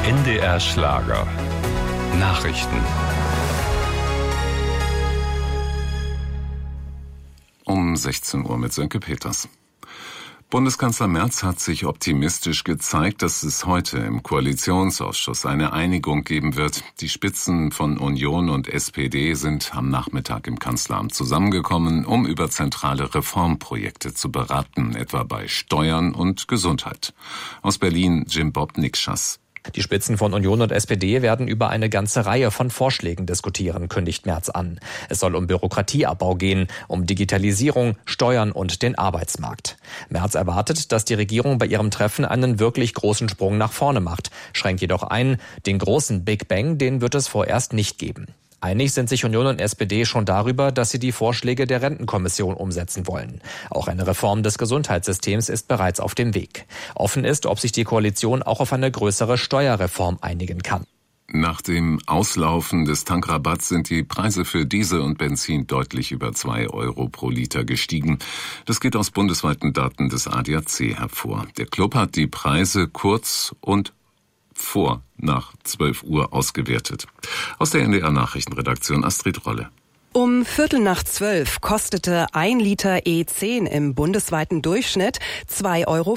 NDR Schlager. Nachrichten. Um 16 Uhr mit Sönke Peters. Bundeskanzler Merz hat sich optimistisch gezeigt, dass es heute im Koalitionsausschuss eine Einigung geben wird. Die Spitzen von Union und SPD sind am Nachmittag im Kanzleramt zusammengekommen, um über zentrale Reformprojekte zu beraten, etwa bei Steuern und Gesundheit. Aus Berlin Jim Bob Nikschas. Die Spitzen von Union und SPD werden über eine ganze Reihe von Vorschlägen diskutieren, kündigt Merz an. Es soll um Bürokratieabbau gehen, um Digitalisierung, Steuern und den Arbeitsmarkt. Merz erwartet, dass die Regierung bei ihrem Treffen einen wirklich großen Sprung nach vorne macht, schränkt jedoch ein, den großen Big Bang, den wird es vorerst nicht geben. Einig sind sich Union und SPD schon darüber, dass sie die Vorschläge der Rentenkommission umsetzen wollen. Auch eine Reform des Gesundheitssystems ist bereits auf dem Weg. Offen ist, ob sich die Koalition auch auf eine größere Steuerreform einigen kann. Nach dem Auslaufen des Tankrabatts sind die Preise für Diesel und Benzin deutlich über 2 Euro pro Liter gestiegen. Das geht aus bundesweiten Daten des ADAC hervor. Der Club hat die Preise kurz und nach 12 Uhr ausgewertet. Aus der NDR Nachrichtenredaktion Astrid Rolle. Um 11:45 kostete 1 Liter E10 im bundesweiten Durchschnitt 2,15 Euro.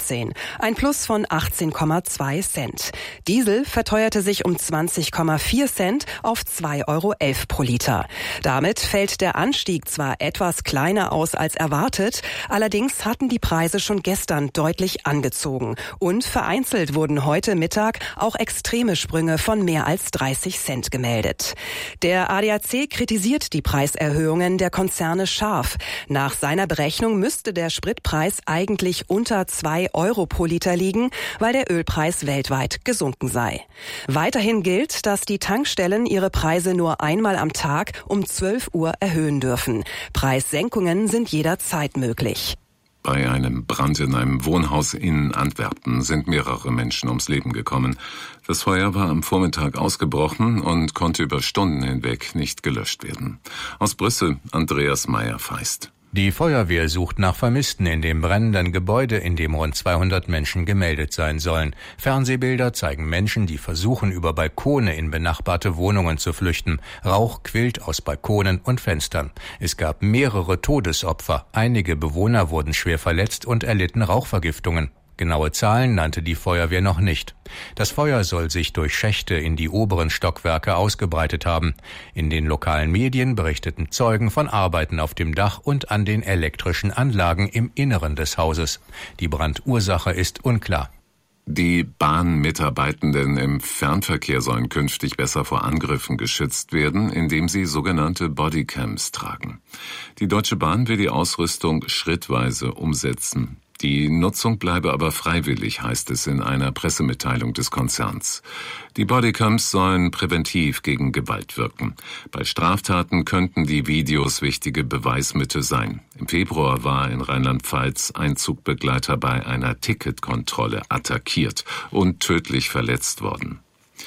Ein Plus von 18,2 Cent. Diesel verteuerte sich um 20,4 Cent auf 2,11 Euro pro Liter. Damit fällt der Anstieg zwar etwas kleiner aus als erwartet, allerdings hatten die Preise schon gestern deutlich angezogen. Und vereinzelt wurden heute Mittag auch extreme Sprünge von mehr als 30 Cent gemeldet. Der ADAC kritisiert die Preiserhöhungen der Konzerne scharf. Nach seiner Berechnung müsste der Spritpreis eigentlich unter 2 Euro pro Liter liegen, weil der Ölpreis weltweit gesunken sei. Weiterhin gilt, dass die Tankstellen ihre Preise nur einmal am Tag um 12 Uhr erhöhen dürfen. Preissenkungen sind jederzeit möglich. Bei einem Brand in einem Wohnhaus in Antwerpen sind mehrere Menschen ums Leben gekommen. Das Feuer war am Vormittag ausgebrochen und konnte über Stunden hinweg nicht gelöscht werden. Aus Brüssel Andreas Meyer-Feist. Die Feuerwehr sucht nach Vermissten in dem brennenden Gebäude, in dem rund 200 Menschen gemeldet sein sollen. Fernsehbilder zeigen Menschen, die versuchen, über Balkone in benachbarte Wohnungen zu flüchten. Rauch quillt aus Balkonen und Fenstern. Es gab mehrere Todesopfer. Einige Bewohner wurden schwer verletzt und erlitten Rauchvergiftungen. Genaue Zahlen nannte die Feuerwehr noch nicht. Das Feuer soll sich durch Schächte in die oberen Stockwerke ausgebreitet haben. In den lokalen Medien berichteten Zeugen von Arbeiten auf dem Dach und an den elektrischen Anlagen im Inneren des Hauses. Die Brandursache ist unklar. Die Bahnmitarbeitenden im Fernverkehr sollen künftig besser vor Angriffen geschützt werden, indem sie sogenannte Bodycams tragen. Die Deutsche Bahn will die Ausrüstung schrittweise umsetzen. Die Nutzung bleibe aber freiwillig, heißt es in einer Pressemitteilung des Konzerns. Die Bodycams sollen präventiv gegen Gewalt wirken. Bei Straftaten könnten die Videos wichtige Beweismittel sein. Im Februar war in Rheinland-Pfalz ein Zugbegleiter bei einer Ticketkontrolle attackiert und tödlich verletzt worden.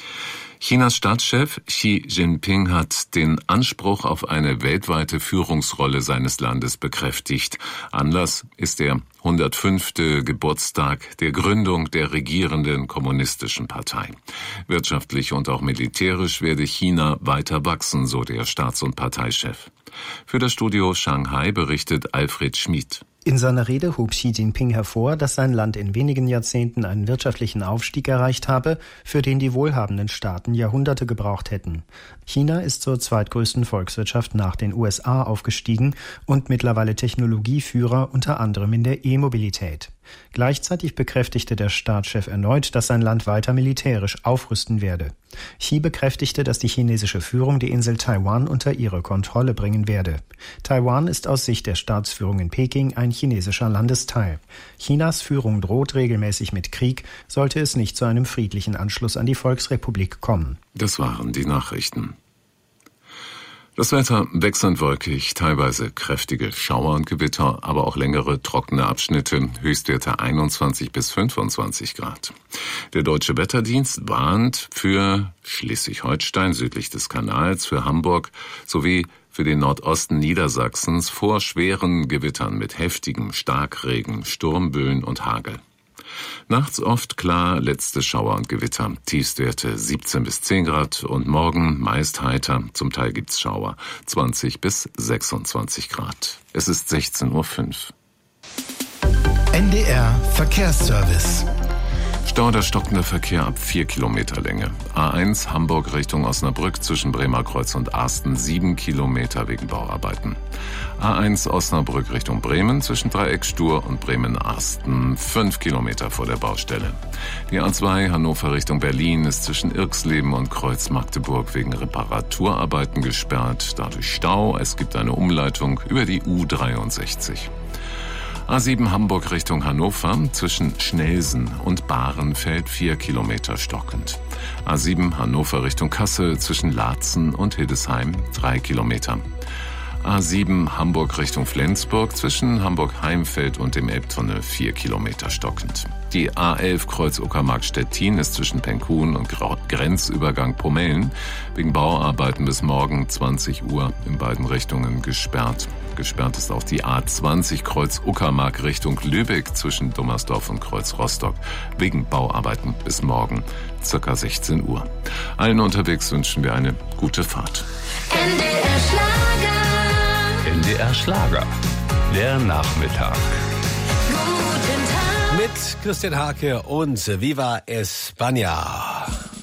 Chinas Staatschef Xi Jinping hat den Anspruch auf eine weltweite Führungsrolle seines Landes bekräftigt. Anlass ist der 105. Geburtstag der Gründung der regierenden kommunistischen Partei. Wirtschaftlich und auch militärisch werde China weiter wachsen, so der Staats- und Parteichef. Für das Studio Shanghai berichtet Alfred Schmid. In seiner Rede hob Xi Jinping hervor, dass sein Land in wenigen Jahrzehnten einen wirtschaftlichen Aufstieg erreicht habe, für den die wohlhabenden Staaten Jahrhunderte gebraucht hätten. China ist zur zweitgrößten Volkswirtschaft nach den USA aufgestiegen und mittlerweile Technologieführer, unter anderem in der E-Mobilität. Gleichzeitig bekräftigte der Staatschef erneut, dass sein Land weiter militärisch aufrüsten werde. Xi bekräftigte, dass die chinesische Führung die Insel Taiwan unter ihre Kontrolle bringen werde. Taiwan ist aus Sicht der Staatsführung in Peking ein chinesischer Landesteil. Chinas Führung droht regelmäßig mit Krieg, sollte es nicht zu einem friedlichen Anschluss an die Volksrepublik kommen. Das waren die Nachrichten. Das Wetter wechselnd wolkig, teilweise kräftige Schauer und Gewitter, aber auch längere trockene Abschnitte, Höchstwerte 21 bis 25 Grad. Der Deutsche Wetterdienst warnt für Schleswig-Holstein südlich des Kanals, für Hamburg sowie für den Nordosten Niedersachsens vor schweren Gewittern mit heftigem Starkregen, Sturmböen und Hagel. Nachts oft klar, letzte Schauer und Gewitter. Tiefstwerte 17 bis 10 Grad und morgen meist heiter. Zum Teil gibt's Schauer. 20 bis 26 Grad. Es ist 16:05 Uhr. NDR Verkehrsservice. Stau oder stockender Verkehr ab 4 Kilometer Länge. A1 Hamburg Richtung Osnabrück zwischen Bremerkreuz und Asten 7 Kilometer wegen Bauarbeiten. A1 Osnabrück Richtung Bremen zwischen Dreieck Stur und Bremen-Asten 5 Kilometer vor der Baustelle. Die A2 Hannover Richtung Berlin ist zwischen Irxleben und Kreuz Magdeburg wegen Reparaturarbeiten gesperrt. Dadurch Stau. Es gibt eine Umleitung über die U63. A7 Hamburg Richtung Hannover zwischen Schnelsen und Bahrenfeld 4 Kilometer stockend. A7 Hannover Richtung Kassel zwischen Laatzen und Hildesheim 3 Kilometer. A7 Hamburg Richtung Flensburg zwischen Hamburg-Heimfeld und dem Elbtunnel 4 Kilometer stockend. Die A11 Kreuz Uckermark-Stettin ist zwischen Penkhuhn und Grenzübergang Pomellen wegen Bauarbeiten bis morgen 20 Uhr in beiden Richtungen gesperrt. Gesperrt ist auch die A20 Kreuz Uckermark Richtung Lübeck zwischen Dummersdorf und Kreuz Rostock wegen Bauarbeiten bis morgen ca. 16 Uhr. Allen unterwegs wünschen wir eine gute Fahrt. NDR Schlager. NDR Schlager. Der Nachmittag. Guten Tag. Mit Christian Hake und Viva España.